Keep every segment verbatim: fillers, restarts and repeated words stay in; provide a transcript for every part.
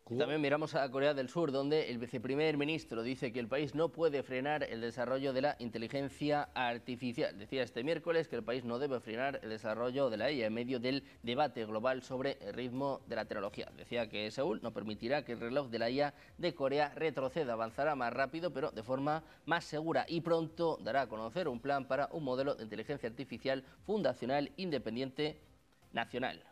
También miramos a Corea del Sur, donde el viceprimer ministro dice que el país no puede frenar el desarrollo de la inteligencia artificial. Decía este miércoles que el país no debe frenar el desarrollo de la I A en medio del debate global sobre el ritmo de la tecnología. Decía que Seúl no permitirá que el reloj de la I A de Corea retroceda, avanzará más rápido pero de forma más segura y pronto dará a conocer un plan para un modelo de inteligencia artificial fundacional independiente nacional.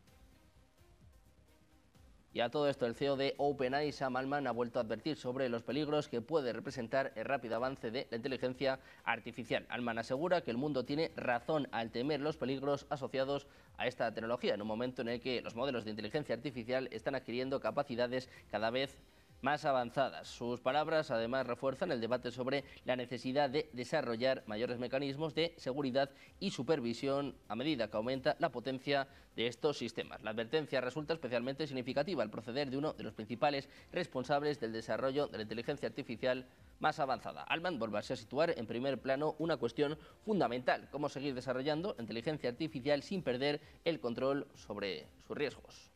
Y a todo esto, el C E O de OpenAI, Sam Altman, ha vuelto a advertir sobre los peligros que puede representar el rápido avance de la inteligencia artificial. Altman asegura que el mundo tiene razón al temer los peligros asociados a esta tecnología, en un momento en el que los modelos de inteligencia artificial están adquiriendo capacidades cada vez más avanzadas. Sus palabras además refuerzan el debate sobre la necesidad de desarrollar mayores mecanismos de seguridad y supervisión a medida que aumenta la potencia de estos sistemas. La advertencia resulta especialmente significativa al proceder de uno de los principales responsables del desarrollo de la inteligencia artificial más avanzada. Altman vuelve a situar en primer plano una cuestión fundamental: cómo seguir desarrollando la inteligencia artificial sin perder el control sobre sus riesgos.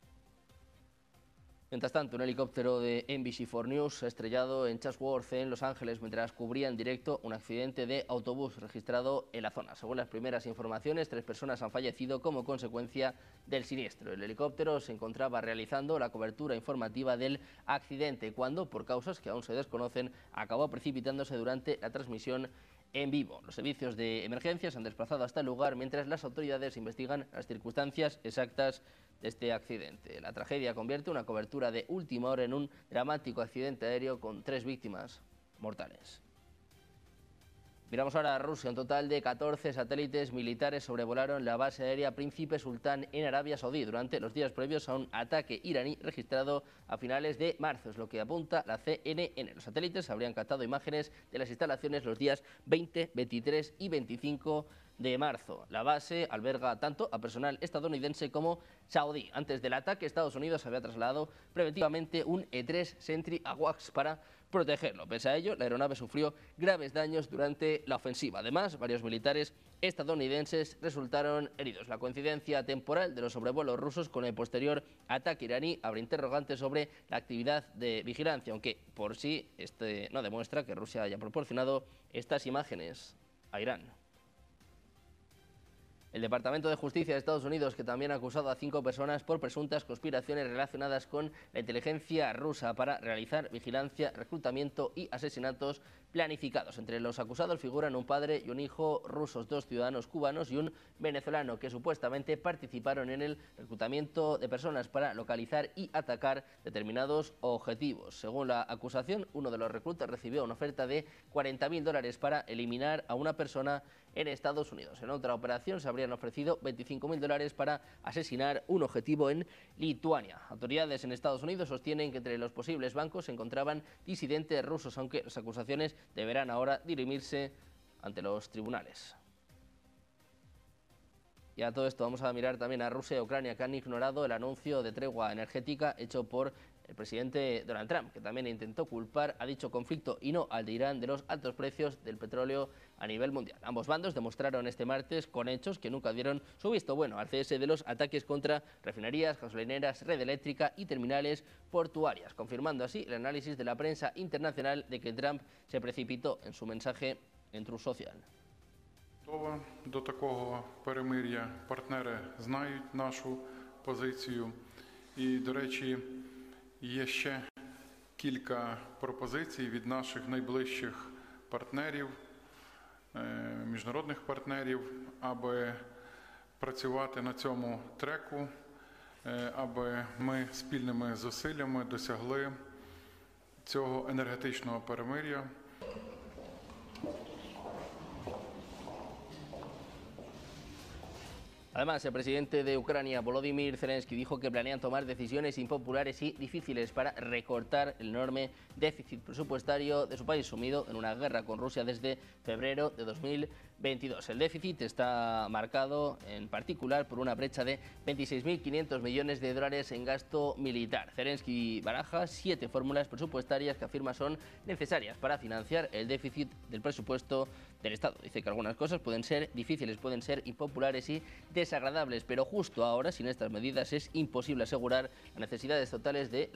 Mientras tanto, un helicóptero de N B C cuatro News se ha estrellado en Chatsworth, en Los Ángeles, mientras cubría en directo un accidente de autobús registrado en la zona. Según las primeras informaciones, tres personas han fallecido como consecuencia del siniestro. El helicóptero se encontraba realizando la cobertura informativa del accidente cuando, por causas que aún se desconocen, acabó precipitándose durante la transmisión en vivo. Los servicios de emergencia se han desplazado hasta el lugar mientras las autoridades investigan las circunstancias exactas de este accidente. La tragedia convierte una cobertura de última hora en un dramático accidente aéreo con tres víctimas mortales. Miramos ahora a Rusia. Un total de catorce satélites militares sobrevolaron la base aérea Príncipe Sultán en Arabia Saudí durante los días previos a un ataque iraní registrado a finales de marzo, es lo que apunta la C N N. Los satélites habrían captado imágenes de las instalaciones los días veinte, veintitrés y veinticinco de marzo. La base alberga tanto a personal estadounidense como saudí. Antes del ataque, Estados Unidos había trasladado preventivamente un E tres Sentry AWACS para protegerlo. Pese a ello, la aeronave sufrió graves daños durante la ofensiva. Además, varios militares estadounidenses resultaron heridos. La coincidencia temporal de los sobrevuelos rusos con el posterior ataque iraní abre interrogantes sobre la actividad de vigilancia, aunque por sí este no demuestra que Rusia haya proporcionado estas imágenes a Irán. El Departamento de Justicia de Estados Unidos, que también ha acusado a cinco personas por presuntas conspiraciones relacionadas con la inteligencia rusa para realizar vigilancia, reclutamiento y asesinatos planificados. Entre los acusados figuran un padre y un hijo rusos, dos ciudadanos cubanos y un venezolano que supuestamente participaron en el reclutamiento de personas para localizar y atacar determinados objetivos. Según la acusación, uno de los reclutas recibió una oferta de cuarenta mil dólares para eliminar a una persona en Estados Unidos. En otra operación se habrían ofrecido veinticinco mil dólares para asesinar un objetivo en Lituania. Autoridades en Estados Unidos sostienen que entre los posibles bancos se encontraban disidentes rusos, aunque las acusaciones deberán ahora dirimirse ante los tribunales. Y a todo esto vamos a mirar también a Rusia y Ucrania, que han ignorado el anuncio de tregua energética hecho por el presidente Donald Trump, que también intentó culpar a dicho conflicto y no al de Irán de los altos precios del petróleo a nivel mundial. Ambos bandos demostraron este martes con hechos que nunca dieron su visto bueno al cese de los ataques contra refinerías, gasolineras, red eléctrica y terminales portuarias, confirmando así el análisis de la prensa internacional de que Trump se precipitó en su mensaje en Truth Social. До такого перемир'я партнери знають нашу позицію. І, до речі, є ще кілька пропозицій від наших найближчих партнерів, міжнародних партнерів, аби працювати на цьому треку, аби ми спільними зусиллями досягли цього енергетичного перемир'я. Además, el presidente de Ucrania, Volodymyr Zelensky, dijo que planean tomar decisiones impopulares y difíciles para recortar el enorme déficit presupuestario de su país, sumido en una guerra con Rusia desde febrero de dos mil veintidós. El déficit está marcado en particular por una brecha de veintiséis mil quinientos millones de dólares en gasto militar. Zelensky baraja siete fórmulas presupuestarias que afirma son necesarias para financiar el déficit del presupuesto del Estado. Dice que algunas cosas pueden ser difíciles, pueden ser impopulares y desagradables, pero justo ahora, sin estas medidas, es imposible asegurar las necesidades totales de